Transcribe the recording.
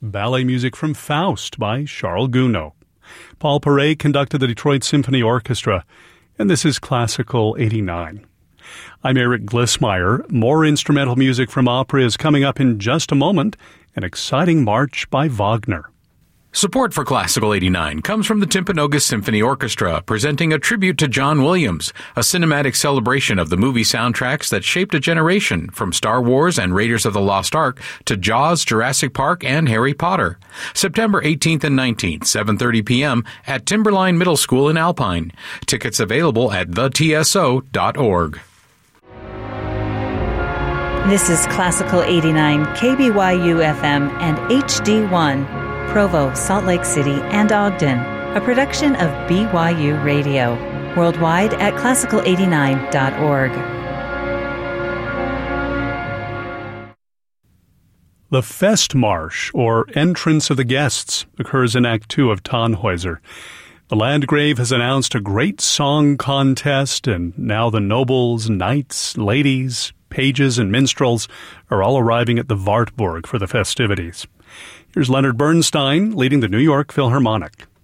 ballet music from Faust by Charles Gounod. Paul Paray conducted the Detroit Symphony Orchestra, and this is Classical 89. I'm Eric Glissmeyer. More instrumental music from opera is coming up in just a moment, an exciting march by Wagner. Support for Classical 89 comes from the Timpanogos Symphony Orchestra, presenting a tribute to John Williams, a cinematic celebration of the movie soundtracks that shaped a generation, from Star Wars and Raiders of the Lost Ark to Jaws, Jurassic Park, and Harry Potter. September 18th and 19th, 7:30 p.m. at Timberline Middle School in Alpine. Tickets available at thetso.org. This is Classical 89, KBYU-FM and HD1. Provo, Salt Lake City, and Ogden, a production of BYU Radio. Worldwide at classical89.org. The Festmarsch, or Entrance of the Guests, occurs in Act 2 of Tannhäuser. The Landgrave has announced a great song contest, and now the nobles, knights, ladies, pages, and minstrels are all arriving at the Wartburg for the festivities. Here's Leonard Bernstein leading the New York Philharmonic.